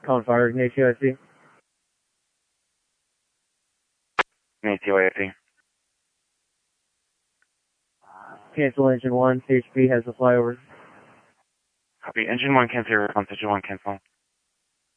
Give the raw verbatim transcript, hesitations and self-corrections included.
Calling fire, N A T O I C. N A T O I C. Cancel engine one, H P has the flyover. Copy. Engine one, cancel your response. Engine one, cancel.